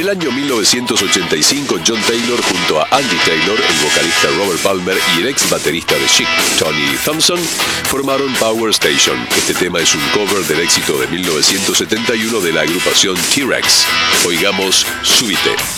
año 1985, John Taylor junto a Andy Taylor, el vocalista Robert Palmer y el ex baterista de Chic, Tony Thompson, formaron Power Station. Este tema es un cover del éxito de 1971 de la agrupación T-Rex. Oigamos Súbite.